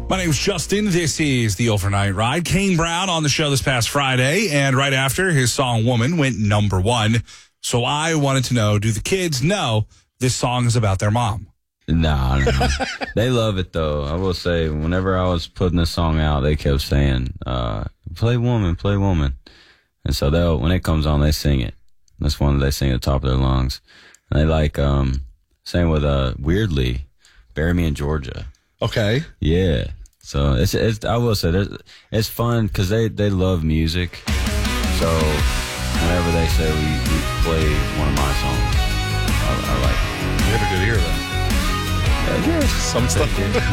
My name's Justin. This is the Overnight Ride. Kane Brown on the show this past Friday, and right after, his song Woman went #1. So I wanted to know, do the kids know this song is about their mom? No. They love it, though. I will say, whenever I was putting this song out, they kept saying, play woman, play woman. And so when it comes on, they sing it. That's one that they sing at the top of their lungs. And they like, same with, weirdly, Bury Me in Georgia. Okay. Yeah. So it's I will say, it's fun because they love music. So whenever they say we play one of my songs, I like it. You have a good ear, then. Yeah, Some stuff.